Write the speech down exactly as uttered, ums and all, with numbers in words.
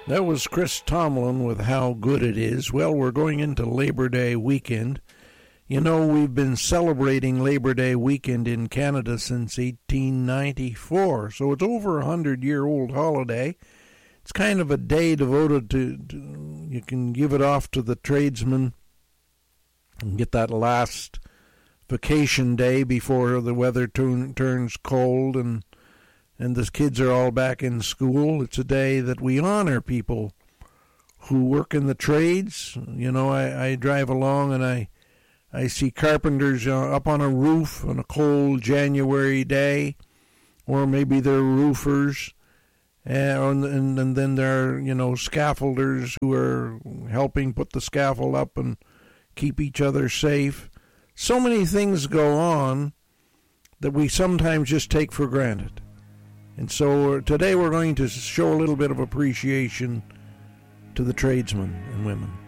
That was Chris Tomlin with How Good It Is. Well, we're going into Labor Day weekend. You know, we've been celebrating Labor Day weekend in Canada since eighteen ninety-four, so it's over a hundred-year-old holiday. It's kind of a day devoted to, to, you can give it off to the tradesmen and get that last vacation day before the weather turn, turns cold and and the kids are all back in school. It's a day that we honor people who work in the trades. You know, I, I drive along and I I see carpenters uh, up on a roof on a cold January day, or maybe they're roofers, and, and, and then there are, you know, scaffolders who are helping put the scaffold up and keep each other safe. So many things go on that we sometimes just take for granted. And so today we're going to show a little bit of appreciation to the tradesmen and women.